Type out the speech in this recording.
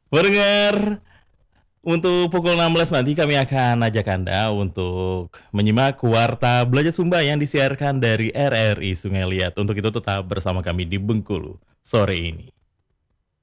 Pendengar, untuk pukul 16 nanti kami akan ajak Anda untuk menyimak Warta Belajar Sumba yang disiarkan dari RRI Sungai Liat. Untuk itu tetap bersama kami di Bengkulu sore ini.